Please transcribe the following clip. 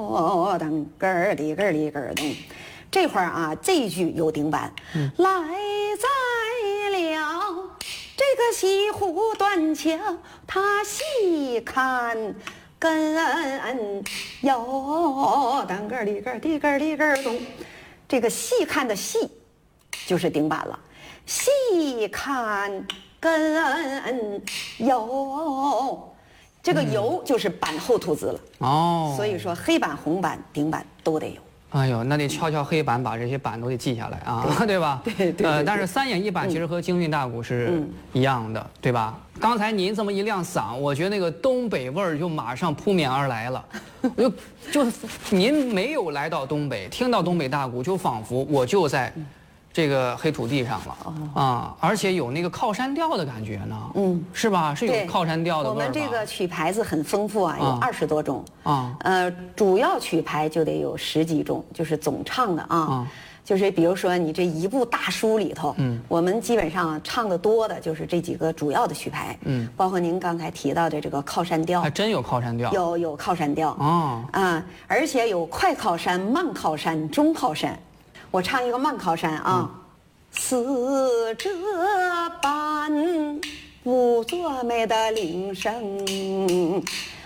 噔咯儿里咯儿里咯儿咚。这会儿啊，这一句有顶板，来在了这个西湖断桥，他细看根哟噔咯儿里咯儿里咯儿里咯儿咚。这个细看的细就是顶板了，细看根哟。这个油就是板后吐字了哦，所以说黑板、红板、顶板都得有。 哎呦，那得敲敲黑板，把这些板都得记下来啊，对吧？ 对。 但是三眼一板其实和京韵大鼓是一样的，对吧？刚才您这么一亮嗓，我觉得那个东北味儿就马上扑面而来了。就是您没有来到东北，听到东北大鼓，就仿佛我就在这个黑土地上了啊，而且有那个靠山调的感觉呢，是吧？是有靠山调的味儿吧。 我们这个曲牌子很丰富啊，有20多种啊。 主要曲牌就得有10几种，就是总唱的啊。就是比如说你这一部大书里头，我们基本上唱的多的就是这几个主要的曲牌，包括您刚才提到的这个靠山调， 还真有靠山调， 有靠山调而且有快靠山、慢靠山、中靠山。我唱一个慢靠山啊，似这般不作美的铃声，